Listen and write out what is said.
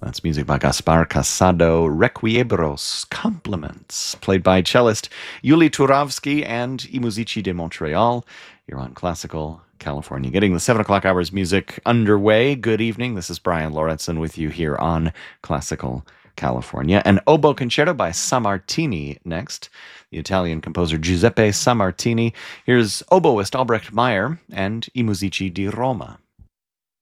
That's music by Gaspar Casado, Requiebros, Compliments, played by cellist Yuli Turavsky and I Musici de Montreal. You're on Classical California, getting the 7 o'clock hours music underway. Good evening. This is Brian Lauritsen with you here on Classical California. An oboe concerto by Sammartini next. The Italian composer Giuseppe Sammartini. Here's oboist Albrecht Meyer and I Musici di Roma.